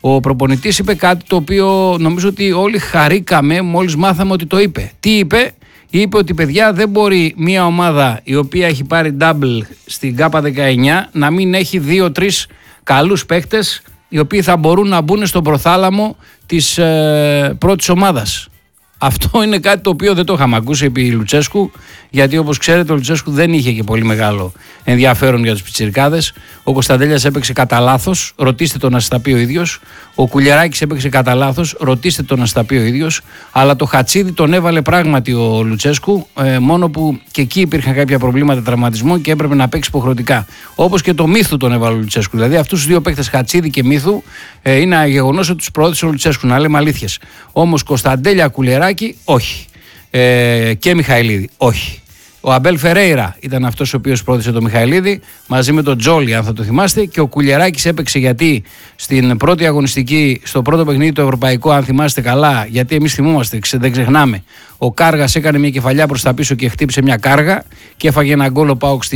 Ο προπονητής είπε κάτι το οποίο νομίζω ότι όλοι χαρήκαμε μόλις μάθαμε ότι το είπε. Τι είπε? Είπε ότι, παιδιά, δεν μπορεί μια ομάδα η οποία έχει πάρει double στην ΚΑΠΑ19 να μην έχει 2-3 καλούς παίκτες οι οποίοι θα μπορούν να μπουν στον προθάλαμο της πρώτης ομάδας. Αυτό είναι κάτι το οποίο δεν το είχαμε ακούσει επί Λουτσέσκου, γιατί όπως ξέρετε ο Λουτσέσκου δεν είχε και πολύ μεγάλο ενδιαφέρον για τους πιτσιρικάδες. Ο Κωνσταντέλιας έπαιξε κατά λάθος, ρωτήστε τον να σας τα πει ο ίδιος. Ο Κουλιεράκης έπαιξε κατά λάθος, ρωτήστε τον να σας τα πει ο ίδιος. Αλλά το Χατσίδι τον έβαλε πράγματι ο Λουτσέσκου, μόνο που και εκεί υπήρχαν κάποια προβλήματα τραυματισμού και έπρεπε να παίξει υποχρεωτικά. Όπως και το Μύθου τον έβαλε ο Λουτσέσκου. Δηλαδή αυτούς τους δύο παίκτες, Χατσίδι και Μύθου, είναι γεγονός ότι τους προώθησε ο Λουτσέσκου, να λέμε αλήθειες. Όμως Κωνσταντέλια, Κουλιεράκη, όχι. Και Μιχαηλίδη, όχι. Ο Αμπέλ Φερέιρα ήταν αυτός ο οποίος πρότεισε τον Μιχαηλίδη μαζί με τον Τζόλι, αν θα το θυμάστε, και ο Κουλιεράκης έπαιξε γιατί στην πρώτη αγωνιστική, στο πρώτο παιχνίδι το ευρωπαϊκό, αν θυμάστε καλά, γιατί εμείς θυμόμαστε, δεν ξεχνάμε, ο Κάργας έκανε μια κεφαλιά προς τα πίσω και χτύπησε μια κάργα και έφαγε ένα γκολ ο ΠΑΟΚ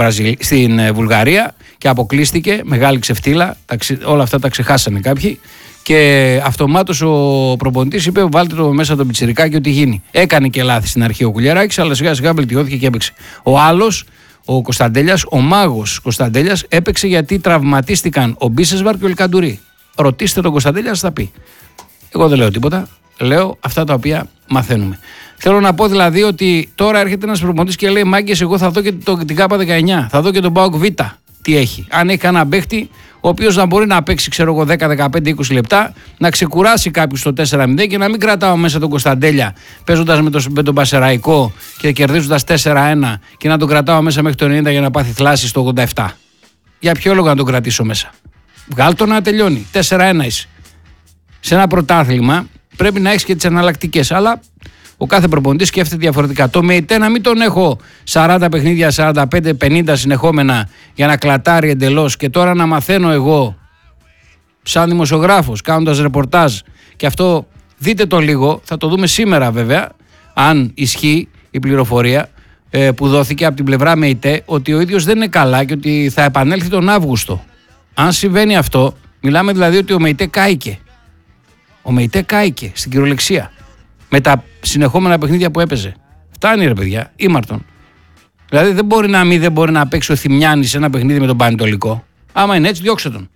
στην Βουλγαρία και αποκλείστηκε, μεγάλη ξεφτύλα, όλα αυτά τα ξεχάσανε κάποιοι. Και αυτομάτως ο προπονητής είπε: βάλτε το μέσα τον πιτσιρικάκι ό,τι γίνει. Έκανε και λάθη στην αρχή ο Κουλιεράκης, αλλά σιγά σιγά βελτιώθηκε και έπαιξε. Ο άλλος, ο Κωνσταντέλιας, ο μάγος Κωνσταντέλιας, έπαιξε γιατί τραυματίστηκαν ο Μπίσεσβαρ και ο Ελκαντουρί. Ρωτήστε τον Κωνσταντέλια, θα τα πει. Εγώ δεν λέω τίποτα. Λέω αυτά τα οποία μαθαίνουμε. Θέλω να πω δηλαδή ότι τώρα έρχεται ένας προπονητής και λέει: μάγκες, εγώ θα δω και την ΚΑΠΑ19, θα δω και τον ΠΑΟΚ Β. Τι έχει. Αν έχει κανένα παίχτη, ο οποίος να μπορεί να παίξει, ξέρω εγώ, 10, 15, 20 λεπτά, να ξεκουράσει κάποιους στο 4-0 και να μην κρατάω μέσα τον Κωνσταντέλια παίζοντας με τον Πασεραϊκό και κερδίζοντας 4-1 και να τον κρατάω μέσα μέχρι το 90 για να πάθει θλάση στο 87. Για ποιο λόγο να τον κρατήσω μέσα? Βγάλ' το να τελειώνει. 4-1 είσαι. Σε ένα πρωτάθλημα πρέπει να έχεις και τις εναλλακτικές. Αλλά ο κάθε προπονητής σκέφτεται διαφορετικά. Το ΜΕΙΤΕ να μην τον έχω 40 παιχνίδια, 45-50 συνεχόμενα για να κλατάρει εντελώς και τώρα να μαθαίνω εγώ σαν δημοσιογράφος κάνοντας ρεπορτάζ, και αυτό δείτε το λίγο, θα το δούμε σήμερα βέβαια, αν ισχύει η πληροφορία που δόθηκε από την πλευρά ΜΕΙΤΕ, ότι ο ίδιος δεν είναι καλά και ότι θα επανέλθει τον Αύγουστο. Αν συμβαίνει αυτό, μιλάμε δηλαδή ότι ο ΜΕΙΤΕ κάηκε. Ο ΜΕΙΤΕ κάηκε στην κυριολεξία. Με τα συνεχόμενα παιχνίδια που έπαιζε. Φτάνει ρε παιδιά, ήμαρτον. Δηλαδή δεν μπορεί να παίξει ο Θημιάνης σε ένα παιχνίδι με τον Πανετολικό. Άμα είναι έτσι, διώξε τον.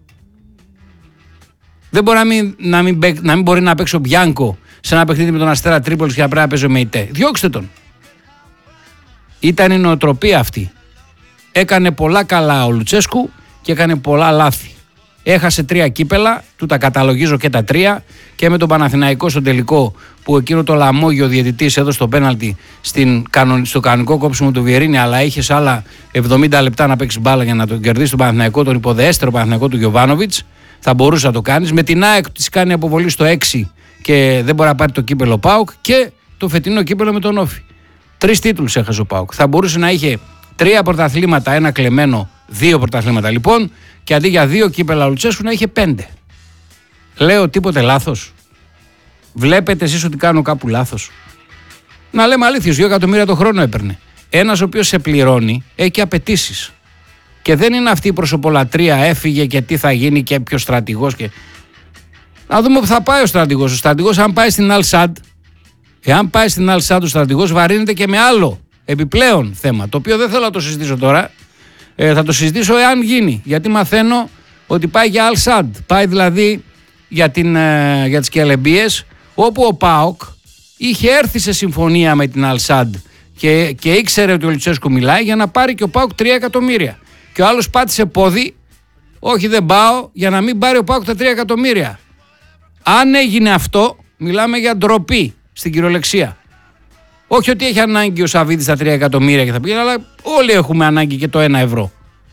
Δεν μπορεί να μην μπορεί να παίξει ο Μπιάνκο σε ένα παιχνίδι με τον Αστέρα Τρίπολης και να πρέπει να παίζει ο ΜΕΙΤΕ. Διώξτε τον. Ήταν η νοοτροπία αυτή. Έκανε πολλά καλά ο Λουτσέσκου και έκανε πολλά λάθη. Έχασε 3 κύπελα, του τα καταλογίζω και τα 3, και με τον Παναθηναϊκό στο τελικό που εκείνο το λαμόγιο διαιτητής έδωσε το πέναλτι στο κανονικό κόψιμο του Βιερίνη, αλλά είχε άλλα 70 λεπτά να παίξει μπάλα για να τον κερδίσει τον Παναθηναϊκό, τον υποδεέστερο Παναθηναϊκό του Γιοβάνοβιτς. Θα μπορούσε να το κάνεις. Με την ΑΕΚ της κάνει αποβολή στο 6 και δεν μπορεί να πάρει το κύπελο ΠΑΟΚ, και το φετινό κύπελο με τον Όφη. 3 τίτλους έχασε ο ΠΑΟΚ. Θα μπορούσε να είχε 3 πρωταθλήματα, ένα κλεμμένο, 2 πρωταθλήματα λοιπόν, και αντί για 2 κύπελα Λουτσέσκου να είχε 5. Λέω τίποτε λάθος? Βλέπετε εσείς ότι κάνω κάπου λάθος? Να λέμε αλήθειες, 2 εκατομμύρια το χρόνο έπαιρνε. Ένας ο οποίος σε πληρώνει έχει και απαιτήσεις. Και δεν είναι αυτή η προσωπολατρία, έφυγε και τι θα γίνει και ποιος στρατηγός. Να δούμε που θα πάει ο στρατηγός. Ο στρατηγός, αν πάει στην Αλ-Σαντ, εάν πάει στην Αλ-Σαντ ο στρατηγός βαρύνεται και με άλλο επιπλέον θέμα, το οποίο δεν θέλω να το συζητήσω τώρα. Θα το συζητήσω εάν γίνει, γιατί μαθαίνω ότι πάει για Αλ-Σαντ. Πάει δηλαδή για τις Κελεμπίες, όπου ο ΠΑΟΚ είχε έρθει σε συμφωνία με την Αλ-Σαντ και ήξερε ότι ο Λουτσέσκου μιλάει για να πάρει και ο ΠΑΟΚ 3 εκατομμύρια. Και ο άλλος πάτησε πόδι, όχι δεν πάω, για να μην πάρει ο ΠΑΟΚ τα 3 εκατομμύρια. Αν έγινε αυτό, μιλάμε για ντροπή στην κυριολεξία. Όχι ότι έχει ανάγκη ο Σαββίδης τα 3 εκατομμύρια και θα πήγαινε, αλλά όλοι έχουμε ανάγκη και το 1 ευρώ.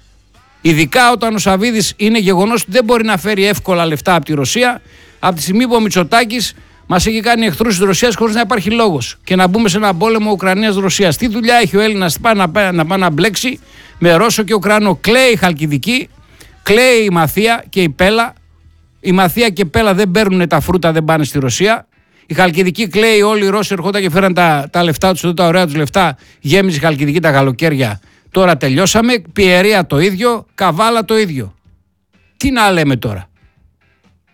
Ειδικά όταν ο Σαββίδης είναι γεγονός ότι δεν μπορεί να φέρει εύκολα λεφτά από τη Ρωσία, από τη στιγμή που ο Μητσοτάκης μας έχει κάνει εχθρούς της Ρωσίας χωρίς να υπάρχει λόγος και να μπούμε σε ένα πόλεμο Ουκρανίας-Ρωσίας. Τι δουλειά έχει ο Έλληνας να πάει να μπλέξει με Ρώσο και Ουκρανό? Κλαίει η Χαλκιδική, κλαίει η Μαθία και η Πέλα. Η Μαθία και η Πέλα δεν παίρνουν τα φρούτα, δεν πάνε στη Ρωσία. Η Χαλκιδική κλαίει, όλοι οι Ρώσοι ερχόταν και φέραν τα λεφτά τους, τα ωραία τους λεφτά. Γέμιζε η Χαλκιδική τα καλοκαίρια. Τώρα τελειώσαμε. Πιερία το ίδιο, Καβάλα το ίδιο. Τι να λέμε τώρα?